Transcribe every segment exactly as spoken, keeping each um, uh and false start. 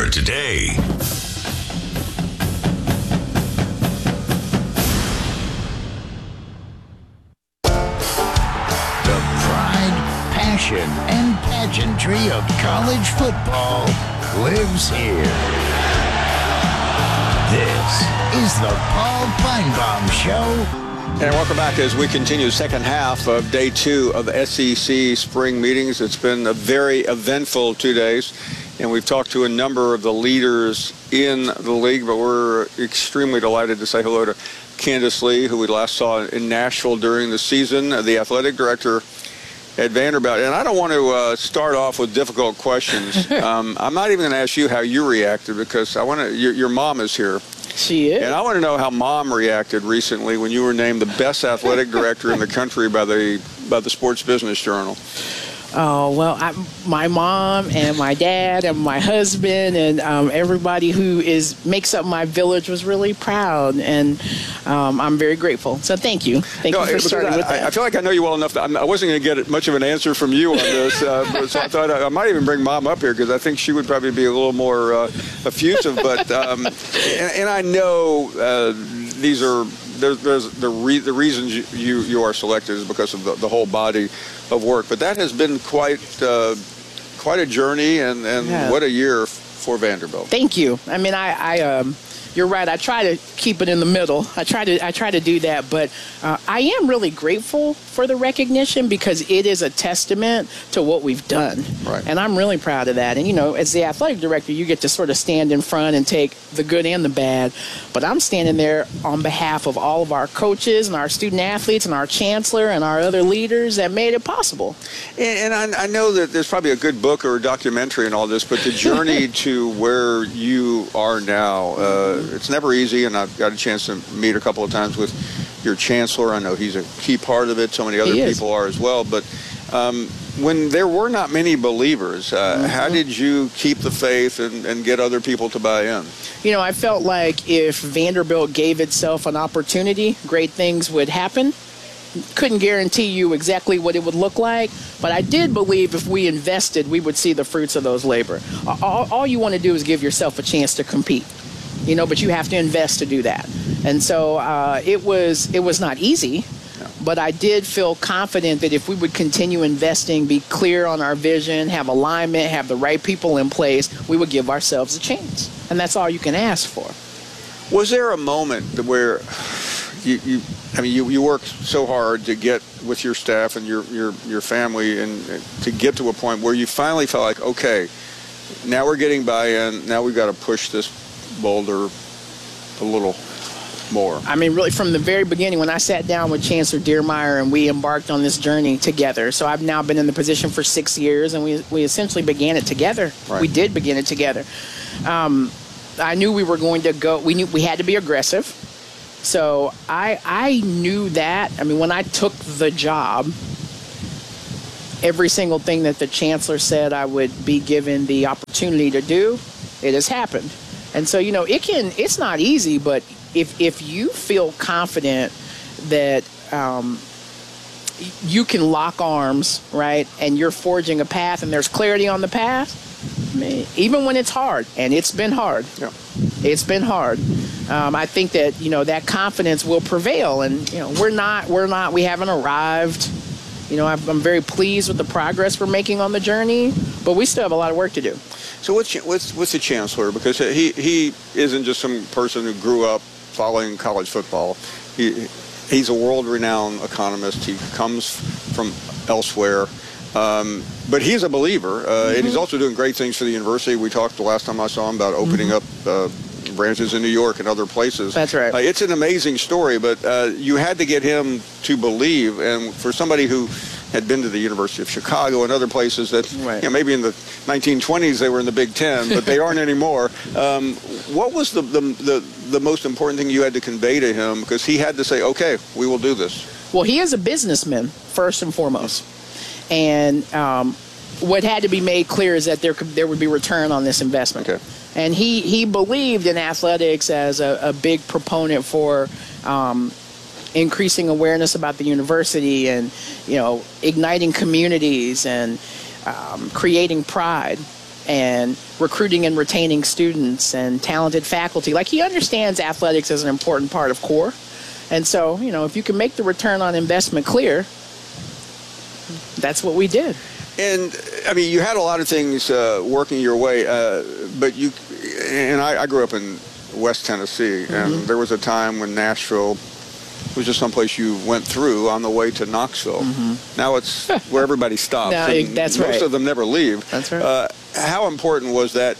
today. The pride, passion, and pageantry of college football lives here. This is the Paul Finebaum Show. And welcome back as we continue the second half of day two of the S E C spring meetings. It's been a very eventful two days, and we've talked to a number of the leaders in the league, but we're extremely delighted to say hello to Candace Lee, who we last saw in Nashville during the season, the athletic director at Vanderbilt. And I don't want to uh, start off with difficult questions. um, I'm not even going to ask you how you reacted, because I want to. Your, your mom is here. She is. And I want to know how Mom reacted recently when you were named the best athletic director in the country by the by the Sports Business Journal. Oh, well, I, my mom and my dad and my husband and um, everybody who is makes up my village was really proud, and um, I'm very grateful. So thank you. Thank no, you for starting I, with that. I feel like I know you well enough that I'm, I wasn't going to get much of an answer from you on this, uh, but, so I thought I, I might even bring Mom up here, because I think she would probably be a little more uh, effusive. But um, and, and I know uh, these are there's, there's the re, the reasons you, you you are selected is because of the, the whole body of work, but that has been quite uh, quite a journey, and, and yeah. what a year for Vanderbilt. Thank you. I mean, I, I um, you're right. I try to keep it in the middle. I try to I try to do that, but uh, I am really grateful for the recognition, because it is a testament to what we've done. Right. And I'm really proud of that. And, you know, as the athletic director, you get to sort of stand in front and take the good and the bad. But I'm standing there on behalf of all of our coaches and our student athletes and our chancellor and our other leaders that made it possible. And, and I, I know that there's probably a good book or a documentary and all this, but the journey to where you are now, uh, it's never easy. And I've got a chance to meet a couple of times with your chancellor. I know he's a key part of it. So many other people are as well. But um, when there were not many believers, uh, mm-hmm. how did you keep the faith and, and get other people to buy in? You know, I felt like if Vanderbilt gave itself an opportunity, great things would happen. Couldn't guarantee you exactly what it would look like, but I did believe if we invested, we would see the fruits of those labor. All, all you want to do is give yourself a chance to compete, you know, but you have to invest to do that. And so uh, it was it was not easy, but I did feel confident that if we would continue investing, be clear on our vision, have alignment, have the right people in place, we would give ourselves a chance. And that's all you can ask for. Was there a moment where you, you I mean, you, you worked so hard to get with your staff and your, your, your family and to get to a point where you finally felt like, okay, now we're getting buy-in, now we've got to push this boulder a little more? I mean, really, from the very beginning, when I sat down with Chancellor Diermeier and we embarked on this journey together. So I've now been in the position for six years, and we we essentially began it together. Right. We did begin it together. Um, I knew we were going to go. We knew we had to be aggressive. So I I knew that. I mean, when I took the job, every single thing that the chancellor said I would be given the opportunity to do, it has happened. And so, you know, it can. It's not easy, but if if you feel confident that um, you can lock arms, right, and you're forging a path, and there's clarity on the path, I mean, even when it's hard, and it's been hard, yeah. it's been hard. Um, I think that, you know, that confidence will prevail, and you know, we're not, we're not, we haven't arrived. You know, I'm very pleased with the progress we're making on the journey, but we still have a lot of work to do. So what's what's what's the chancellor? Because he he isn't just some person who grew up following college football. He he's a world-renowned economist. He comes from elsewhere, um, but he's a believer, uh, mm-hmm. and he's also doing great things for the university. We talked the last time I saw him about opening mm-hmm. up uh, branches in New York and other places. That's right. Uh, it's an amazing story, but uh, you had to get him to believe, and for somebody who had been to the University of Chicago and other places that, right. you know, maybe in the nineteen twenties they were in the Big Ten, but they aren't anymore. Um, what was the, the the the most important thing you had to convey to him? Because he had to say, okay, we will do this. Well, he is a businessman, first and foremost. And um, what had to be made clear is that there could, there would be return on this investment. Okay. And he, he believed in athletics as a, a big proponent for um, increasing awareness about the university and, you know, igniting communities and um, creating pride. and recruiting and retaining students and talented faculty. Like, he understands athletics as an important part of core. And so, you know, if you can make the return on investment clear, that's what we did. And, I mean, you had a lot of things uh, working your way, uh, but you, and I, I grew up in West Tennessee, mm-hmm. and there was a time when Nashville was just someplace you went through on the way to Knoxville. Mm-hmm. Now it's where everybody stops. No, that's most right. Most of them never leave. That's right. Uh, how important was that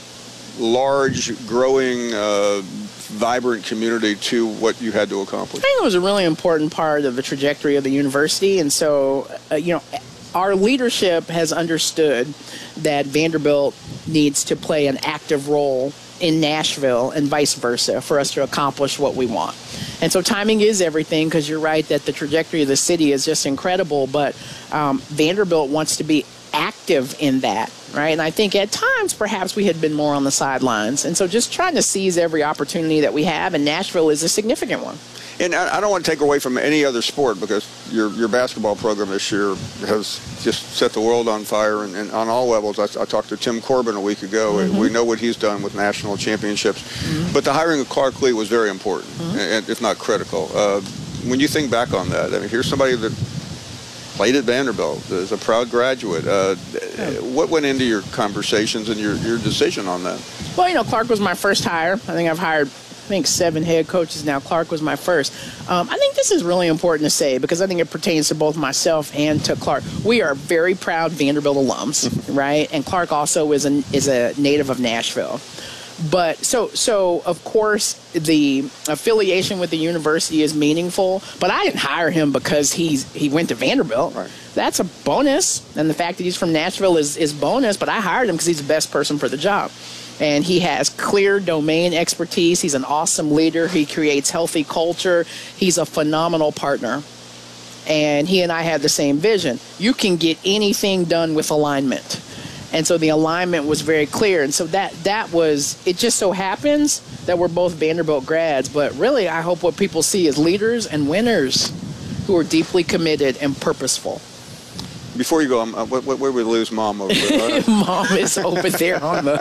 large, growing, uh, vibrant community to what you had to accomplish? I think it was a really important part of the trajectory of the university. And so, uh, you know, our leadership has understood that Vanderbilt needs to play an active role in Nashville and vice versa for us to accomplish what we want. And so timing is everything, because you're right that the trajectory of the city is just incredible, but um, Vanderbilt wants to be active in that, right? And I think at times perhaps we had been more on the sidelines. And so just trying to seize every opportunity that we have, and Nashville is a significant one. And I don't want to take away from any other sport, because your your basketball program this year has just set the world on fire, and, and on all levels. I, I talked to Tim Corbin a week ago, mm-hmm. and we know what he's done with national championships. Mm-hmm. But the hiring of Clark Lee was very important, mm-hmm. and, if not critical. Uh, when you think back on that, I mean, here's somebody that played at Vanderbilt, is a proud graduate. Uh, yeah. What went into your conversations and your, your decision on that? Well, you know, Clark was my first hire. I think I've hired I think seven head coaches now. Clark was my first. Um, I think this is really important to say, because I think it pertains to both myself and to Clark. We are very proud Vanderbilt alums, right? And Clark also is a, is a native of Nashville. But so, so of course, the affiliation with the university is meaningful, but I didn't hire him because he's he went to Vanderbilt. Right. That's a bonus. And the fact that he's from Nashville is, is bonus, but I hired him because he's the best person for the job. And he has clear domain expertise. He's an awesome leader. He creates healthy culture. He's a phenomenal partner. And he and I had the same vision. You can get anything done with alignment. And so the alignment was very clear. And so that that was, it just so happens that we're both Vanderbilt grads. But really, I hope what people see is leaders and winners who are deeply committed and purposeful. Before you go, um, uh, where, where we lose Mom over there? Mom is over there on the...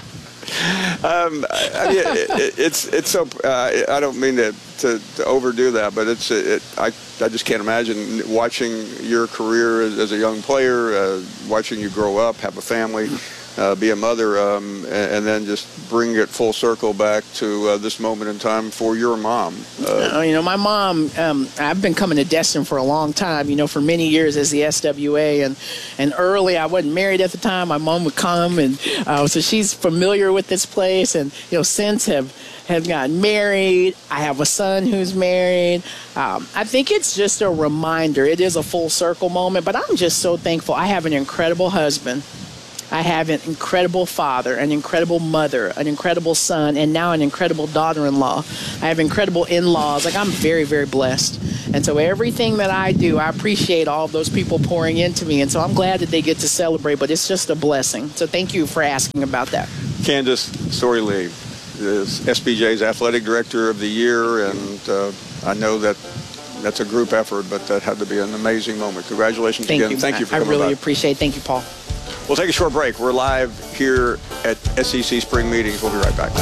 Um, I mean, it, it's it's so. Uh, I don't mean to, to, to overdo that, but it's it, I I just can't imagine watching your career as, as a young player, uh, watching you grow up, have a family, uh, be a mother, um, and, and then just bring it full circle back to uh, this moment in time for your mom. Uh, you know, my mom. Um, I've been coming to Destin for a long time. You know, for many years as the S W A, and and early I wasn't married at the time. My mom would come, and uh, so she's familiar with this place. And you know, since have have gotten married. I have a son who's married. Um, I think it's just a reminder. It is a full circle moment, but I'm just so thankful. I have an incredible husband. I have an incredible father, an incredible mother, an incredible son, and now an incredible daughter-in-law. I have incredible in-laws. Like, I'm very, very blessed. And so everything that I do, I appreciate all of those people pouring into me. And so I'm glad that they get to celebrate, but it's just a blessing. So thank you for asking about that. Candace Storey-Lee is S B J's Athletic Director of the Year, and uh, I know that that's a group effort, but that had to be an amazing moment. Congratulations thank again. You. Thank you for I coming really back. appreciate it. Thank you, Paul. We'll take a short break. We're live here at S E C Spring Meetings. We'll be right back.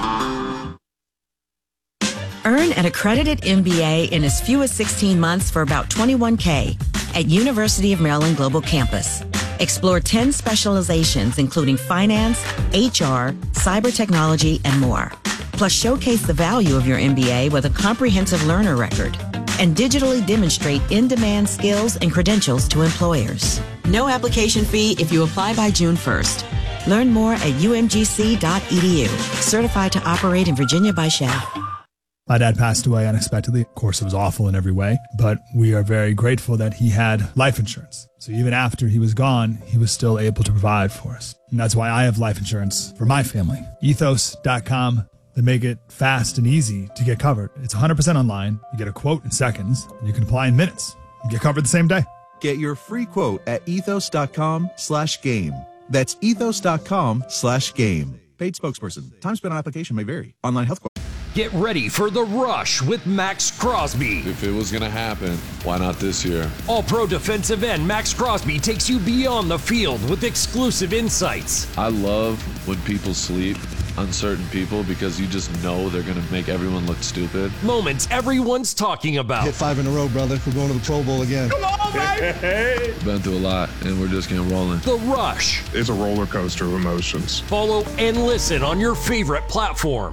Earn an accredited M B A in as few as sixteen months for about twenty-one K at University of Maryland Global Campus. Explore ten specializations, including finance, H R, cyber technology, and more. Plus, showcase the value of your M B A with a comprehensive learner record and digitally demonstrate in-demand skills and credentials to employers. No application fee if you apply by June first. Learn more at U M G C dot E D U. Certified to operate in Virginia by S H A. My dad passed away unexpectedly. Of course, it was awful in every way, but we are very grateful that he had life insurance. So even after he was gone, he was still able to provide for us. And that's why I have life insurance for my family. ethos dot com. They make it fast and easy to get covered. It's one hundred percent online. You get a quote in seconds, and you can apply in minutes. You get covered the same day. Get your free quote at ethos dot com slash game. That's ethos dot com slash game. Paid spokesperson. Time spent on application may vary. Online health quote. Get ready for The Rush with Max Crosby. If it was going to happen, why not this year? All-Pro defensive end Max Crosby takes you beyond the field with exclusive insights. I love when people sleep on certain people because you just know they're going to make everyone look stupid. Moments everyone's talking about. Hit five in a row, brother. We're going to the Pro Bowl again. Come on, baby! Been through a lot, and we're just getting rolling. The Rush. It's a roller coaster of emotions. Follow and listen on your favorite platform.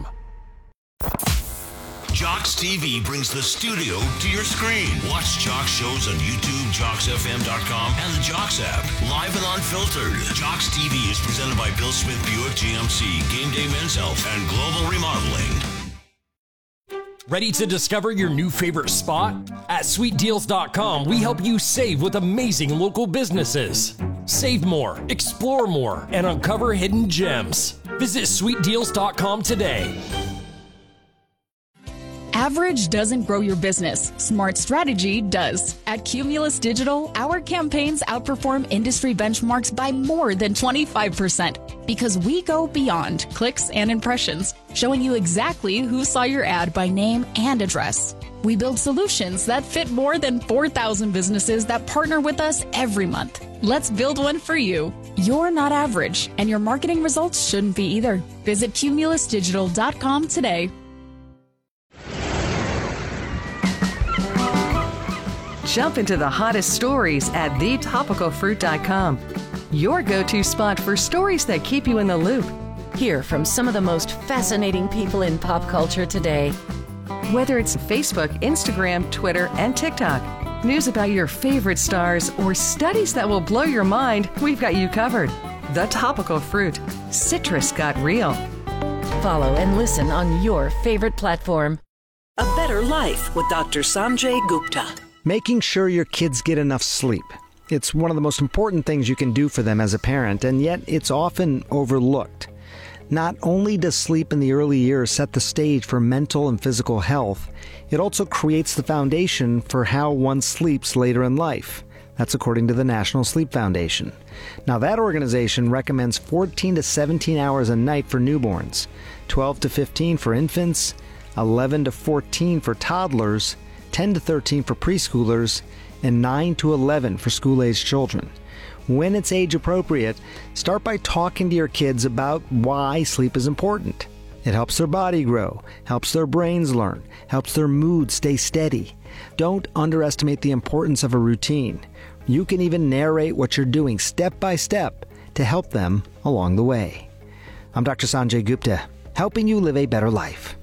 Jocks T V brings the studio to your screen. Watch Jocks shows on YouTube, jocks f m dot com, and the Jocks app. Live and unfiltered. Jocks T V is presented by Bill Smith Buick G M C, Game Day Men's Health, and Global Remodeling. Ready to discover your new favorite spot? At sweet deals dot com, we help you save with amazing local businesses. Save more, explore more, and uncover hidden gems. Visit sweet deals dot com today. Average doesn't grow your business. Smart strategy does. At Cumulus Digital, our campaigns outperform industry benchmarks by more than twenty-five percent because we go beyond clicks and impressions, showing you exactly who saw your ad by name and address. We build solutions that fit more than four thousand businesses that partner with us every month. Let's build one for you. You're not average, and your marketing results shouldn't be either. Visit cumulus digital dot com today. Jump into the hottest stories at the topical fruit dot com. Your go-to spot for stories that keep you in the loop. Hear from some of the most fascinating people in pop culture today. Whether it's Facebook, Instagram, Twitter, and TikTok, news about your favorite stars, or studies that will blow your mind, we've got you covered. The Topical Fruit. Citrus got real. Follow and listen on your favorite platform. A Better Life with Doctor Sanjay Gupta. Making sure your kids get enough sleep. It's one of the most important things you can do for them as a parent, and yet it's often overlooked. Not only does sleep in the early years set the stage for mental and physical health, it also creates the foundation for how one sleeps later in life. That's according to the National Sleep Foundation. Now, that organization recommends fourteen to seventeen hours a night for newborns, twelve to fifteen for infants, eleven to fourteen for toddlers, ten to thirteen for preschoolers, and nine to eleven for school-aged children. When it's age appropriate, start by talking to your kids about why sleep is important. It helps their body grow, helps their brains learn, helps their mood stay steady. Don't underestimate the importance of a routine. You can even narrate what you're doing step by step to help them along the way. I'm Doctor Sanjay Gupta, helping you live a better life.